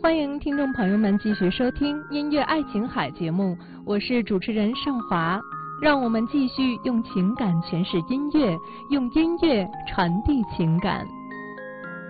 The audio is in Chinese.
欢迎听众朋友们继续收听音乐爱琴海节目，我是主持人尚华。让我们继续用情感诠释音乐，用音乐传递情感。